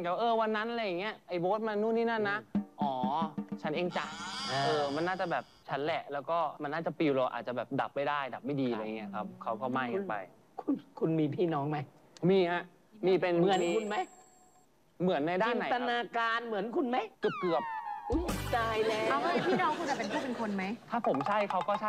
กันวันนั้นอะไรอย่างเงี้ยไอ้โบ๊ทมานู่นนี่นั่นนะอ๋อฉันเองจ้ะมันน่าจะแบบฉันแหละแล้วก็มันน่าจะปิวเราอาจจะแบบดับไม่ได้ดับไม่ดีอะไรเงี้ยครับเขาก็ไหม้กันไปคุณมีพี่น้องไหมมีฮะมีเป็นเหมือนคุณไหมเหมือนในด้านไหนจินตนาการเหมือนคุณไหมเกือบอุ้ยตายแล้วเอาเลยพี่น้องคุณจะเป็นผู้เป็นคนไหมถ้าผมใช่เขาก็ใช่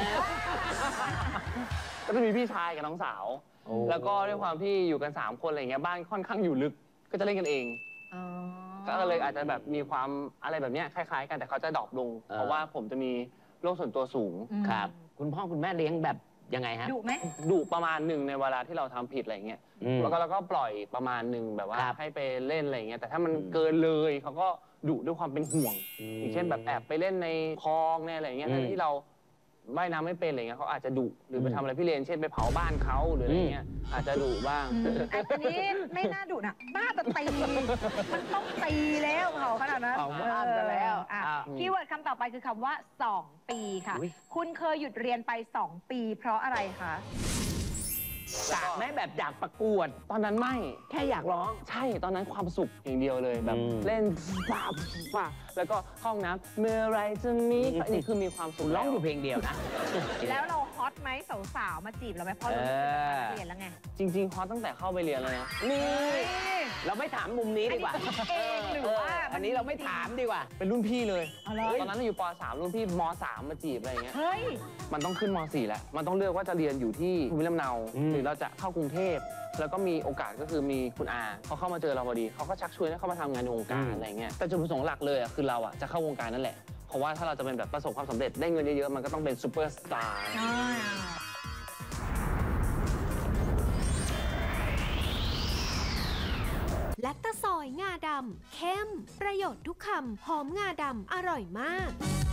ก็จะมีพี่ชายกับน้องสาวแล้วก็ด้วยความที่อยู่กัน3คนอะไรเงี้ยบ้านค่อนข้างอยู่ลึกก็จะเล่นกันเองก็เลยอาจจะแบบมีความอะไรแบบนี้คล้ายๆกันแต่เขาจะดรอปลงเพราะว่าผมจะมีโลกส่วนตัวสูงครับคุณพ่อคุณแม่เลี้ยงแบบยังไงฮะดุไหมดุประมาณหนึ่งในเวลาที่เราทำผิดอะไรเงี้ยแล้วก็ปล่อยประมาณหนึ่งแบบว่าให้ไปเล่นอะไรเงี้ยแต่ถ้ามันเกินเลยเขาก็ดุด้วยความเป็นห่วงอย่างเช่นแบบแอบไปเล่นในคลองในอะไรเงี้ยที่เราว่ายน้ำไม่เป็นอะไรเงี้ยเขาอาจจะดุหรือไปทำอะไรพี่เลนเช่นไปเผาบ้านเขาหรืออะไรเงี้ยอาจจะดุบ้างอันนี้ไม่น่าดุนะบ้าแต่ตีมันต้องตีแล้วเผาขนาดนั้นเผาบ้านไปแล้วคีย์เวิร์ดคำต่อไปคือคำว่า2 ปีค่ะคุณเคยหยุดเรียนไป2 ปีเพราะอะไรคะจากแม่แบบอยากประกวดตอนนั้นไม่แค่อยากร้องใช่ตอนนั้นความสุขอย่างเดียวเลยแบบเล่นฟ้าแล้วก็ห้องน้ำเมื่อไรจะมีนี่คือมีความสุขร้องอยู่เพลงเดียวนะแล้วเราฮอตไหมสาวๆมาจีบเราไหมเพราะเราเรียนแล้วไงจริงๆฮอตตั้งแต่เข้าไปเรียนเลยนะนี่เราไม่ถามมุมนี้ดีกว่าเองหรือว่าอันนี้เราไม่ถามดีกว่าเป็นรุ่นพี่เลยตอนนั้นอยู่ป.3 รุ่นพี่ม.3 มาจีบอะไรอย่างเงี้ยมันต้องขึ้นม.4 แล้วมันต้องเลือกว่าจะเรียนอยู่ที่ภูมิลำเนาหรือเราจะเข้ากรุงเทพแล้วก็มีโอกาสก็คือมีคุณอาเขาเข้ามาเจอเราพอดีเขาก็ชักชวนให้เข้ามาทำงานในวงการอะไรเงี้ยแต่จุดประสงค์หลักเลยคือเราจะเข้าวงการนั่นแหละเพราะว่าถ้าเราจะเป็นแบบประสบความสำเร็จได้เงินเยอะๆมันก็ต้องเป็นซูเปอร์สตาร์แลคตาซอยงาดำเข้มประโยชน์ทุกคำหอมงาดำอร่อยมาก